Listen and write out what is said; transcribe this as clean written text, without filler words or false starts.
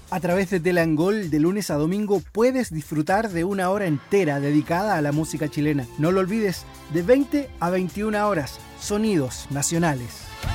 A través de Telangol, de lunes a domingo, puedes disfrutar de una hora entera dedicada a la música chilena. No lo olvides, de 20 a 21 horas, sonidos nacionales.